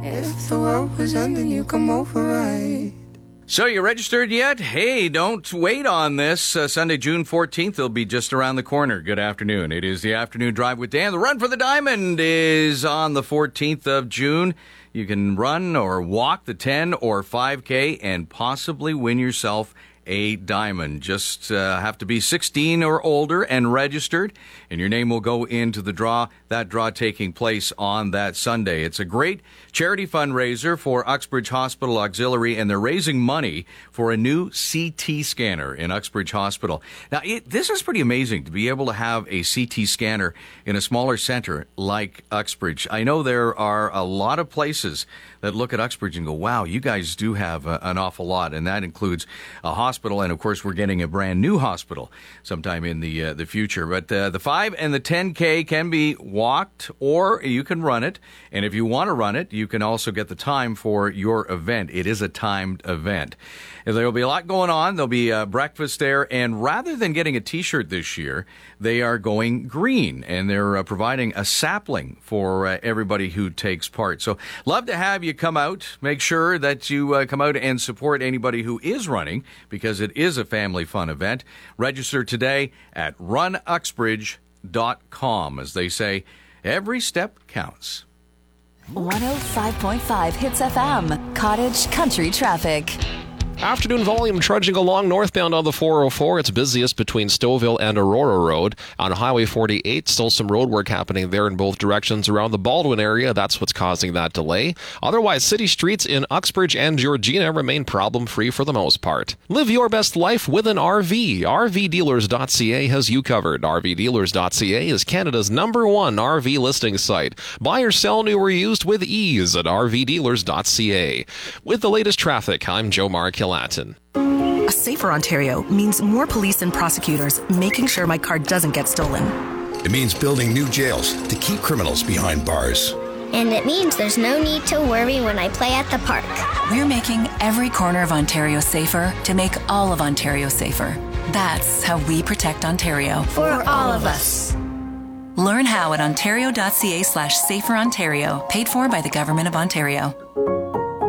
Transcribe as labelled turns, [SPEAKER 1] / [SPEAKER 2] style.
[SPEAKER 1] If the world was ending, you come over right.
[SPEAKER 2] So you registered yet? Hey, don't wait on this. Sunday, June 14th, it'll be just around the corner. Good afternoon. It is the Afternoon Drive with Dan. The Run for the Diamond is on the 14th of June. You can run or walk the 10 or 5K and possibly win yourself a diamond. Just have to be 16 or older and registered, and your name will go into the draw. That draw taking place on that Sunday. It's a great charity fundraiser for Uxbridge Hospital Auxiliary, and they're raising money for a new CT scanner in Uxbridge Hospital. Now, this is pretty amazing to be able to have a CT scanner in a smaller center like Uxbridge. I know there are a lot of places that look at Uxbridge and go, wow, you guys do have an awful lot, and that includes a hospital, and of course we're getting a brand new hospital sometime in the future. But the 5 and the 10K can be walked, or you can run it, and if you want to run it, you can also get the time for your event. It is a timed event. There will be a lot going on. There'll be breakfast there, and rather than getting a T-shirt this year, they are going green, and they're providing a sapling for everybody who takes part. So love to have you come out. Make sure that you come out and support anybody who is running, because it is a family fun event. Register today at runuxbridge.com. As they say, every step counts.
[SPEAKER 3] 105.5 Hits FM, Cottage Country Traffic.
[SPEAKER 4] Afternoon volume trudging along northbound on the 404. It's busiest between Stouffville and Aurora Road. On Highway 48, still some road work happening there in both directions around the Baldwin area. That's what's causing that delay. Otherwise, city streets in Uxbridge and Georgina remain problem-free for the most part. Live your best life with an RV. RVdealers.ca has you covered. RVdealers.ca is Canada's #1 RV listing site. Buy or sell new or used with ease at RVdealers.ca. With the latest traffic, I'm Joe Mark. Latin.
[SPEAKER 5] A safer Ontario means more police and prosecutors making sure my car doesn't get stolen.
[SPEAKER 6] It means building new jails to keep criminals behind bars.
[SPEAKER 7] And it means there's no need to worry when I play at the park.
[SPEAKER 3] We're making every corner of Ontario safer to make all of Ontario safer. That's how we protect Ontario.
[SPEAKER 7] For all of us.
[SPEAKER 3] Learn how at ontario.ca/saferontario, paid for by the Government of Ontario.